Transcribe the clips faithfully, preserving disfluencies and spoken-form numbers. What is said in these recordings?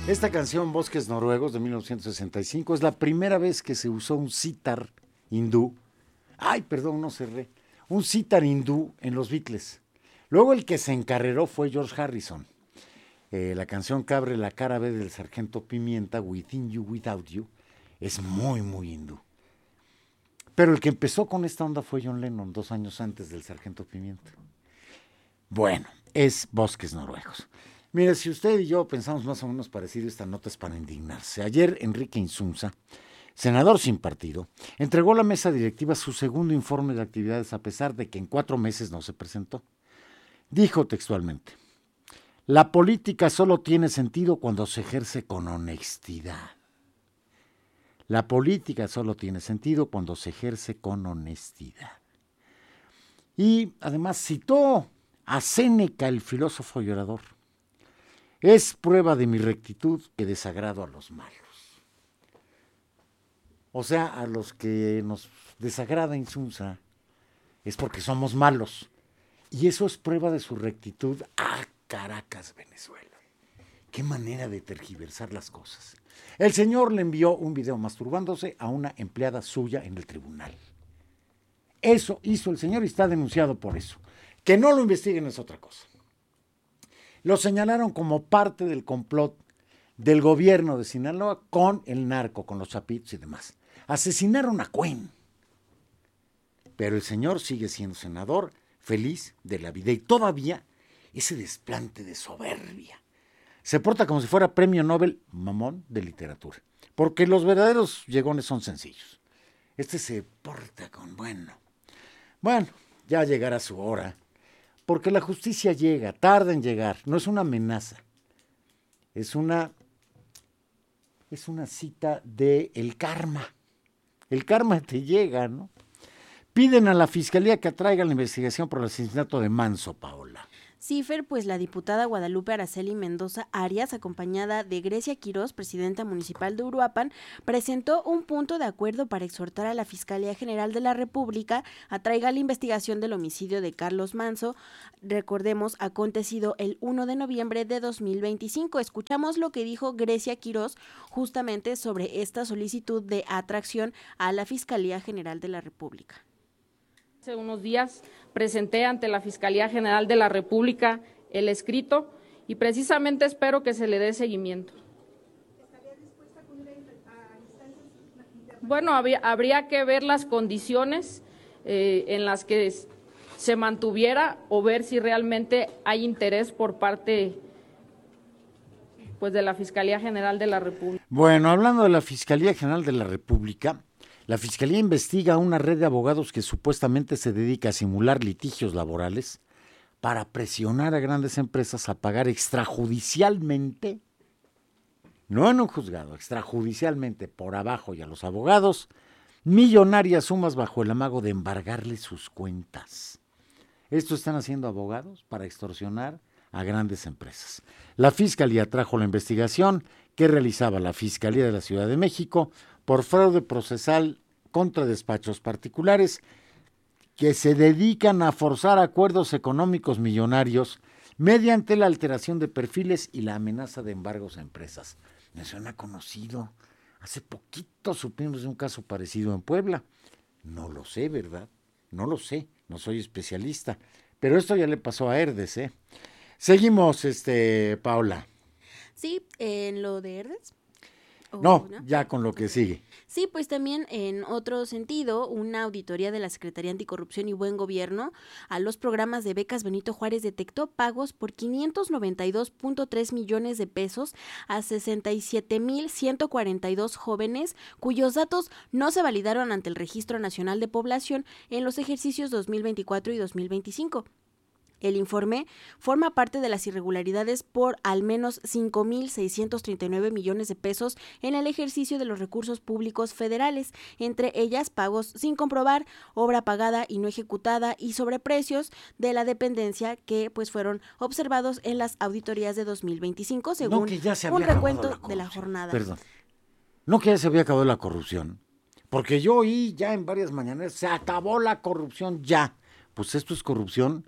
Esta canción, Bosques Noruegos, de mil novecientos sesenta y cinco, es la primera vez que se usó un sitar hindú. Ay, perdón, no cerré. Un sitar hindú en los Beatles. Luego el que se encarreró fue George Harrison. Eh, la canción que abre la cara B del Sargento Pimienta, Within You, Without You, es muy, muy hindú. Pero el que empezó con esta onda fue John Lennon, dos años antes del Sargento Pimienta. Bueno, es Bosques Noruegos. Mira, si usted y yo pensamos más o menos parecido, esta nota es para indignarse. Ayer Enrique Insunza, senador sin partido, entregó a la mesa directiva su segundo informe de actividades a pesar de que en cuatro meses no se presentó. Dijo textualmente: la política solo tiene sentido cuando se ejerce con honestidad. La política solo tiene sentido cuando se ejerce con honestidad. Y además citó a Séneca, el filósofo y orador. Es prueba de mi rectitud que desagrado a los malos. O sea, a los que nos desagrada Insunza es porque somos malos. Y eso es prueba de su rectitud. ¡Ah, Caracas, Venezuela! Qué manera de tergiversar las cosas. El señor le envió un video masturbándose a una empleada suya en el tribunal. Eso hizo el señor y está denunciado por eso. Que no lo investiguen es otra cosa. Lo señalaron como parte del complot del gobierno de Sinaloa con el narco, con los chapitos y demás. Asesinaron a Cuen. Pero el señor sigue siendo senador, feliz de la vida. Y todavía ese desplante de soberbia. Se porta como si fuera premio Nobel mamón de literatura. Porque los verdaderos llegones son sencillos. Este se porta con bueno. Bueno, ya llegará su hora. Porque la justicia llega, tarda en llegar. No es una amenaza. Es una, es una cita del karma. El karma te llega, ¿no? Piden a la fiscalía que atraiga la investigación por el asesinato de Manso, Paola. Sí, Fer, pues la diputada Guadalupe Araceli Mendoza Arias, acompañada de Grecia Quirós, presidenta municipal de Uruapan, presentó un punto de acuerdo para exhortar a la Fiscalía General de la República a traiga la investigación del homicidio de Carlos Manso, recordemos, acontecido el primero de noviembre de dos mil veinticinco. Escuchamos lo que dijo Grecia Quirós justamente sobre esta solicitud de atracción a la Fiscalía General de la República. Hace unos días presenté ante la Fiscalía General de la República el escrito y precisamente espero que se le dé seguimiento. ¿Estaría dispuesta a acudir a instancias? Bueno, habría, habría que ver las condiciones eh, en las que se mantuviera o ver si realmente hay interés por parte pues, de la Fiscalía General de la República. Bueno, hablando de la Fiscalía General de la República, la Fiscalía investiga a una red de abogados que supuestamente se dedica a simular litigios laborales para presionar a grandes empresas a pagar extrajudicialmente, no en un juzgado, extrajudicialmente por abajo y a los abogados, millonarias sumas bajo el amago de embargarles sus cuentas. Esto están haciendo abogados para extorsionar a grandes empresas. La Fiscalía trajo la investigación que realizaba la Fiscalía de la Ciudad de México por fraude procesal contra despachos particulares que se dedican a forzar acuerdos económicos millonarios mediante la alteración de perfiles y la amenaza de embargos a empresas. Me suena conocido. Hace poquito supimos de un caso parecido en Puebla. No lo sé, ¿verdad? No lo sé, no soy especialista. Pero esto ya le pasó a Herdes, ¿eh? Seguimos, este, Paula. Sí, en lo de Herdes. No, no, ya con lo que sigue. Sí, pues también en otro sentido, una auditoría de la Secretaría Anticorrupción y Buen Gobierno a los programas de becas Benito Juárez detectó pagos por quinientos noventa y dos punto tres millones de pesos a sesenta y siete mil ciento cuarenta y dos jóvenes cuyos datos no se validaron ante el Registro Nacional de Población en los ejercicios dos mil veinticuatro y dos mil veinticinco. El informe forma parte de las irregularidades por al menos cinco mil seiscientos treinta y nueve millones de pesos en el ejercicio de los recursos públicos federales, entre ellas pagos sin comprobar, obra pagada y no ejecutada y sobreprecios de la dependencia que pues fueron observados en las auditorías de dos mil veinticinco, según no, que ya se había un recuento la de la jornada. Perdón, no que ya se había acabado la corrupción, porque yo oí ya en varias mañanas, se acabó la corrupción ya. Pues esto es corrupción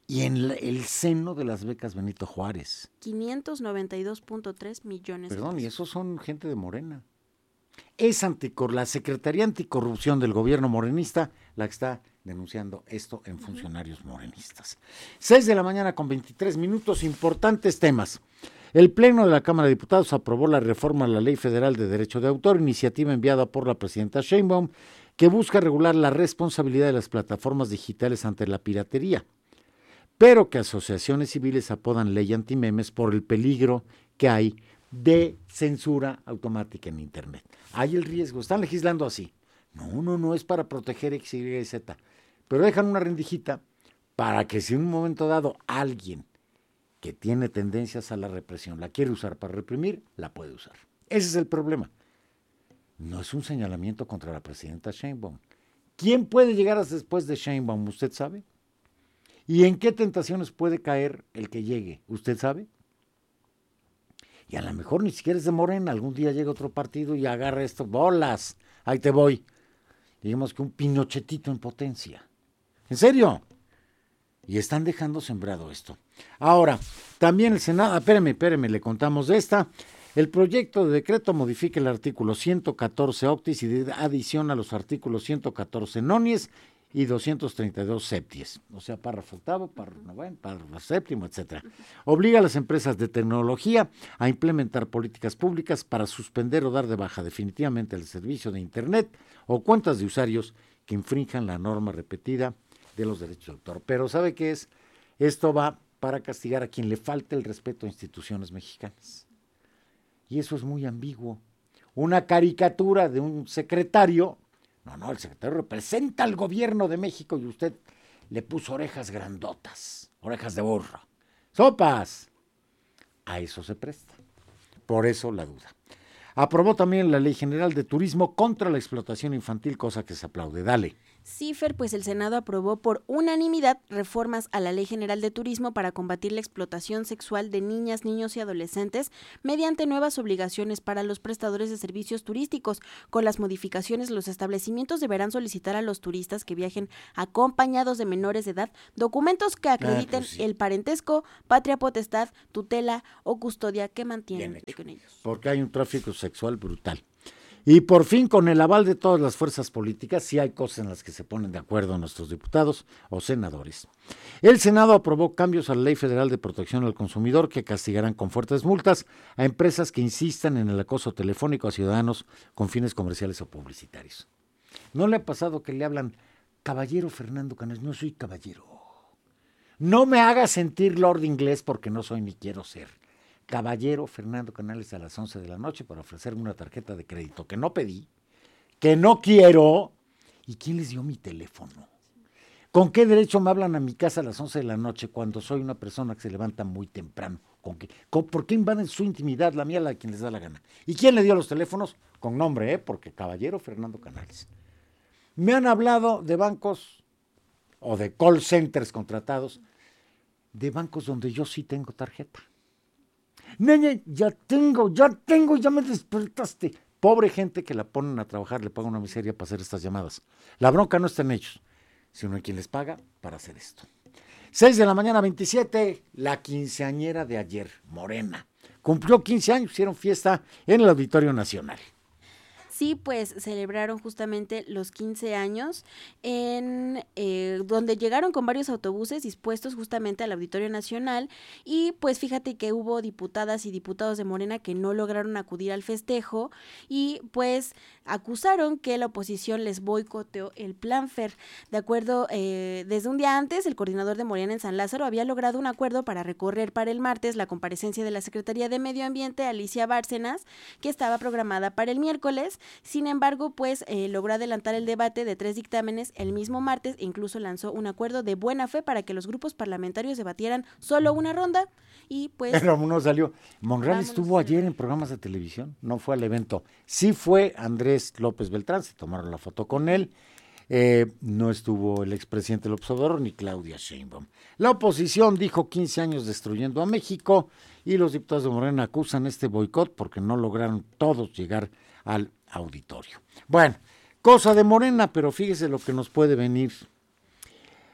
y en la, el seno de las becas Benito Juárez. quinientos noventa y dos punto tres millones. Perdón, y esos son gente de Morena. Es anticor la Secretaría Anticorrupción del gobierno morenista la que está denunciando esto en funcionarios morenistas. Seis de la mañana con veintitrés minutos, importantes temas. El Pleno de la Cámara de Diputados aprobó la reforma a la Ley Federal de Derecho de Autor, iniciativa enviada por la presidenta Sheinbaum, que busca regular la responsabilidad de las plataformas digitales ante la piratería, pero que asociaciones civiles apodan ley antimemes por el peligro que hay de censura automática en Internet. Hay el riesgo, están legislando así. No, no, no es para proteger X, Y, Z, pero dejan una rendijita para que si en un momento dado alguien que tiene tendencias a la represión la quiere usar para reprimir, la puede usar. Ese es el problema. No es un señalamiento contra la presidenta Sheinbaum. ¿Quién puede llegar hasta después de Sheinbaum? ¿Usted sabe? ¿Y en qué tentaciones puede caer el que llegue? ¿Usted sabe? Y a lo mejor ni siquiera es de Morena, algún día llega otro partido y agarra esto, bolas, ahí te voy. Digamos que un pinochetito en potencia. ¿En serio? Y están dejando sembrado esto. Ahora, también el Senado, espéreme, espéreme, le contamos de esta. El proyecto de decreto modifica el artículo ciento catorce octis y adiciona los artículos ciento catorce nonies y doscientos treinta y dos septies, o sea, párrafo octavo, párrafo noveno, párrafo séptimo, etcétera. Obliga a las empresas de tecnología a implementar políticas públicas para suspender o dar de baja definitivamente el servicio de Internet o cuentas de usuarios que infrinjan la norma repetida de los derechos de autor. Pero ¿sabe qué es? Esto va para castigar a quien le falte el respeto a instituciones mexicanas. Y eso es muy ambiguo. Una caricatura de un secretario. No, no, el secretario representa al gobierno de México y usted le puso orejas grandotas, orejas de burro. ¡Sopas! A eso se presta. Por eso la duda. Aprobó también la Ley General de Turismo contra la explotación infantil, cosa que se aplaude. Dale. Sí, Fer, pues el Senado aprobó por unanimidad reformas a la Ley General de Turismo para combatir la explotación sexual de niñas, niños y adolescentes mediante nuevas obligaciones para los prestadores de servicios turísticos. Con las modificaciones, los establecimientos deberán solicitar a los turistas que viajen acompañados de menores de edad documentos que acrediten ah, pues sí. el parentesco, patria potestad, tutela o custodia que mantienen con ellos. Porque hay un tráfico sexual brutal. Y por fin, con el aval de todas las fuerzas políticas, sí hay cosas en las que se ponen de acuerdo nuestros diputados o senadores. El Senado aprobó cambios a la Ley Federal de Protección al Consumidor que castigarán con fuertes multas a empresas que insistan en el acoso telefónico a ciudadanos con fines comerciales o publicitarios. ¿No le ha pasado que le hablan, caballero Fernando Canales? No soy caballero. No me haga sentir lord inglés porque no soy ni quiero ser. Caballero Fernando Canales a las once de la noche para ofrecerme una tarjeta de crédito que no pedí, que no quiero. ¿Y quién les dio mi teléfono? ¿Con qué derecho me hablan a mi casa a las once de la noche cuando soy una persona que se levanta muy temprano? ¿Con qué? ¿Con, ¿Por qué invaden su intimidad, la mía, la de quien les da la gana? ¿Y quién le dio los teléfonos? Con nombre, ¿eh? Porque caballero Fernando Canales. Me han hablado de bancos o de call centers contratados, de bancos donde yo sí tengo tarjeta. Nene, ya tengo, ya tengo, ya me despertaste. Pobre gente que la ponen a trabajar, le pagan una miseria para hacer estas llamadas. La bronca no está en ellos, sino en quien les paga para hacer esto. seis de la mañana, veintisiete, la quinceañera de ayer, Morena. Cumplió quince años, hicieron fiesta en el Auditorio Nacional. Sí, pues celebraron justamente los quince años, en eh, donde llegaron con varios autobuses dispuestos justamente al Auditorio Nacional y pues fíjate que hubo diputadas y diputados de Morena que no lograron acudir al festejo y pues acusaron que la oposición les boicoteó el plan Fer. De acuerdo, eh, desde un día antes, el coordinador de Morena en San Lázaro había logrado un acuerdo para recorrer para el martes la comparecencia de la Secretaría de Medio Ambiente, Alicia Bárcenas, que estaba programada para el miércoles. Sin embargo, pues eh, logró adelantar el debate de tres dictámenes el mismo martes e incluso lanzó un acuerdo de buena fe para que los grupos parlamentarios debatieran solo una ronda y pues... Pero no salió. Monreal estuvo ayer en programas de televisión, no fue al evento. Sí fue Andrés López Beltrán, se tomaron la foto con él. Eh, no estuvo el expresidente López Obrador ni Claudia Sheinbaum. La oposición dijo quince años destruyendo a México y los diputados de Morena acusan este boicot porque no lograron todos llegar al auditorio. Bueno, cosa de Morena, pero fíjese lo que nos puede venir.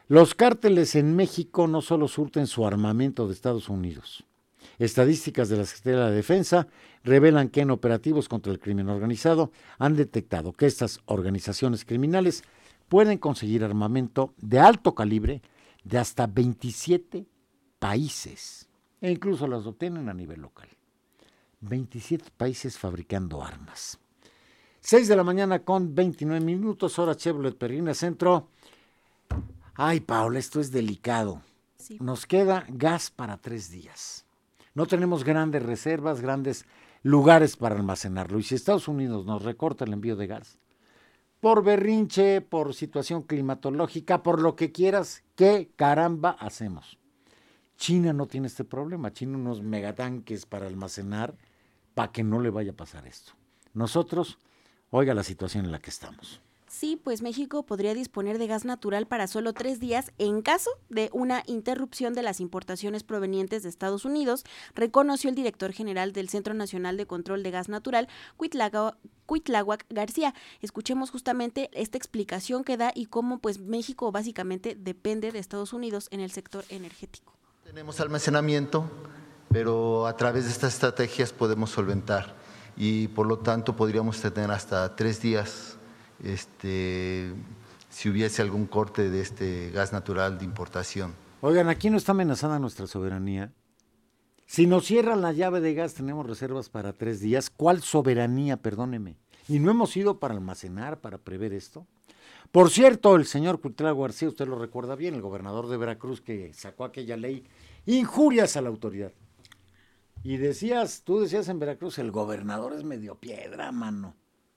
Los cárteles en México no solo surten su armamento de Estados Unidos. Estadísticas de la Secretaría de la Defensa revelan que en operativos contra el crimen organizado han detectado que estas organizaciones criminales pueden conseguir armamento de alto calibre de hasta veintisiete países e incluso las obtienen a nivel local. veintisiete países fabricando armas. seis de la mañana con veintinueve minutos, hora Chevrolet Peregrina Centro. Ay, Paula, esto es delicado. Sí. Nos queda gas para tres días. No tenemos grandes reservas, grandes lugares para almacenarlo. Y si Estados Unidos nos recorta el envío de gas, por berrinche, por situación climatológica, por lo que quieras, ¿qué caramba hacemos? China no tiene este problema. China unos megatanques para almacenar para que no le vaya a pasar esto. Nosotros, oiga la situación en la que estamos. Sí, pues México podría disponer de gas natural para solo tres días en caso de una interrupción de las importaciones provenientes de Estados Unidos, reconoció el director general del Centro Nacional de Control de Gas Natural, Cuitláhuac García. Escuchemos justamente esta explicación que da y cómo pues México básicamente depende de Estados Unidos en el sector energético. Tenemos almacenamiento, pero a través de estas estrategias podemos solventar y por lo tanto podríamos tener hasta tres días Este, si hubiese algún corte de este gas natural de importación. Oigan, aquí no está amenazada nuestra soberanía. Si nos cierran la llave de gas, tenemos reservas para tres días. ¿Cuál soberanía? Perdóneme. ¿Y no hemos ido para almacenar, para prever esto? Por cierto, el señor Cuitláhuac García, usted lo recuerda bien, el gobernador de Veracruz que sacó aquella ley, injurias a la autoridad. Y decías, tú decías en Veracruz, el gobernador es medio piedra, mano.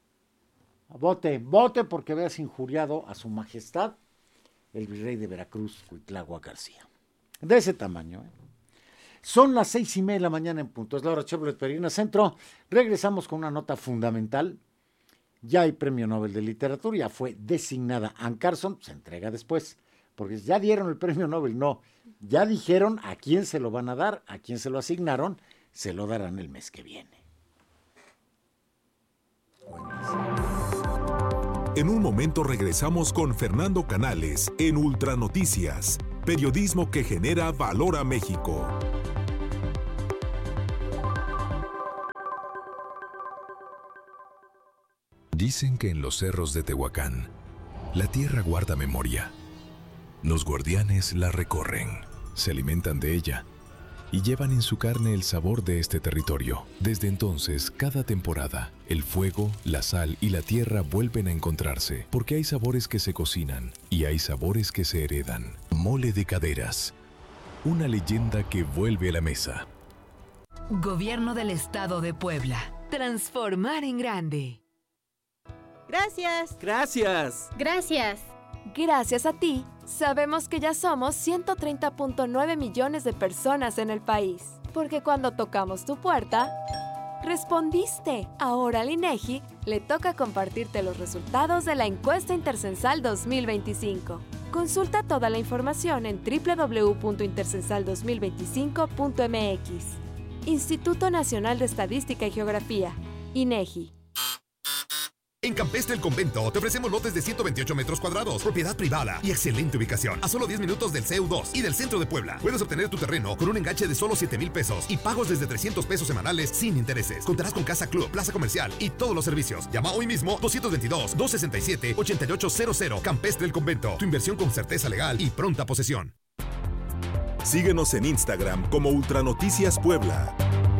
Vote, vote porque veas injuriado a su majestad el virrey de Veracruz, Cuitláhuac García. De ese tamaño. ¿eh? Son las seis y media de la mañana en punto. Es la hora Chevrolet Peregrina Centro. Regresamos con una nota fundamental. Ya hay premio Nobel de Literatura, ya fue designada Anne Carson, se entrega después, porque ya dieron el premio Nobel, no, ya dijeron a quién se lo van a dar, a quién se lo asignaron, se lo darán el mes que viene. Buenísimo. En un momento regresamos con Fernando Canales en Ultranoticias, periodismo que genera valor a México. Dicen que en los cerros de Tehuacán, la tierra guarda memoria. Los guardianes la recorren, se alimentan de ella y llevan en su carne el sabor de este territorio. Desde entonces, cada temporada, el fuego, la sal y la tierra vuelven a encontrarse, porque hay sabores que se cocinan y hay sabores que se heredan. Mole de Caderas, una leyenda que vuelve a la mesa. Gobierno del Estado de Puebla. Transformar en grande. Gracias. Gracias. Gracias. Gracias a ti, sabemos que ya somos ciento treinta punto nueve millones de personas en el país. Porque cuando tocamos tu puerta, respondiste. Ahora al INEGI le toca compartirte los resultados de la encuesta Intercensal dos mil veinticinco. Consulta toda la información en doble u doble u doble u punto intercensal dos mil veinticinco punto m x. Instituto Nacional de Estadística y Geografía, INEGI. En Campestre El Convento te ofrecemos lotes de ciento veintiocho metros cuadrados, propiedad privada y excelente ubicación, a solo diez minutos del C E U dos y del centro de Puebla. Puedes obtener tu terreno con un enganche de solo siete mil pesos y pagos desde trescientos pesos semanales sin intereses. Contarás con casa club, plaza comercial y todos los servicios. Llama hoy mismo dos dos dos, dos seis siete, ocho ocho cero cero. Campestre El Convento, tu inversión con certeza legal y pronta posesión. Síguenos en Instagram como Ultranoticias Puebla.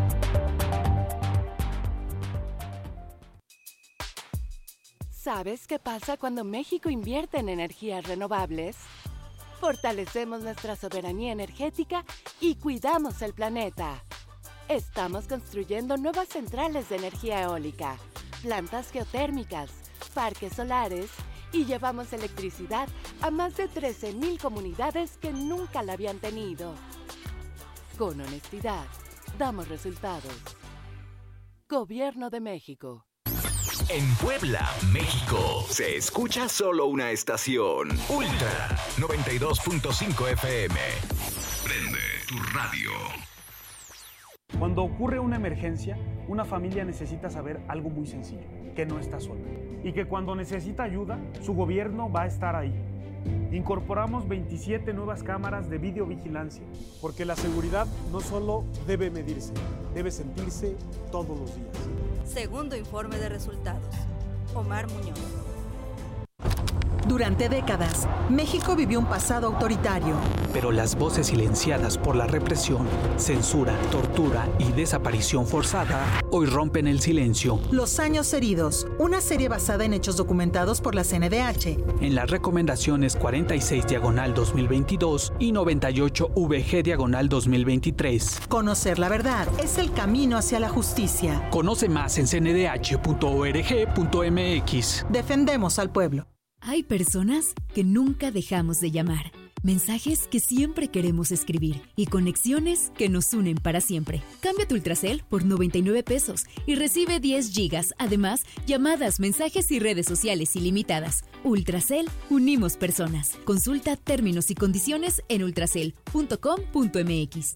¿Sabes qué pasa cuando México invierte en energías renovables? Fortalecemos nuestra soberanía energética y cuidamos el planeta. Estamos construyendo nuevas centrales de energía eólica, plantas geotérmicas, parques solares y llevamos electricidad a más de trece mil comunidades que nunca la habían tenido. Con honestidad, damos resultados. Gobierno de México. En Puebla, México, se escucha solo una estación. Ultra noventa y dos punto cinco F M. Prende tu radio. Cuando ocurre una emergencia, una familia necesita saber algo muy sencillo, que no está sola. Y que cuando necesita ayuda, su gobierno va a estar ahí. Incorporamos veintisiete nuevas cámaras de videovigilancia, porque la seguridad no solo debe medirse, debe sentirse todos los días. Segundo informe de resultados. Omar Muñoz. Durante décadas, México vivió un pasado autoritario. Pero las voces silenciadas por la represión, censura, tortura y desaparición forzada hoy rompen el silencio. Los años heridos, una serie basada en hechos documentados por la C N D H. En las recomendaciones cuarenta y seis diagonal dos mil veintidós y noventa y ocho V G diagonal dos mil veintitrés. Conocer la verdad es el camino hacia la justicia. Conoce más en c n d h punto org punto m x. Defendemos al pueblo. Hay personas que nunca dejamos de llamar, mensajes que siempre queremos escribir y conexiones que nos unen para siempre. Cambia tu Ultracel por noventa y nueve pesos y recibe diez gigas. Además, llamadas, mensajes y redes sociales ilimitadas. Ultracel, unimos personas. Consulta términos y condiciones en ultracel punto com punto m x.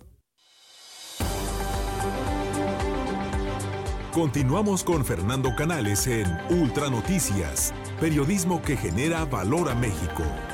Continuamos con Fernando Canales en Ultra Noticias, periodismo que genera valor a México.